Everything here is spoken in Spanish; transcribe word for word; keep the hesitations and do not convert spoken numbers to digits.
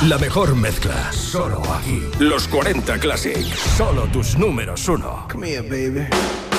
La mejor mezcla, solo aquí. Los cuarenta Classic, solo tus números uno. Come here, baby.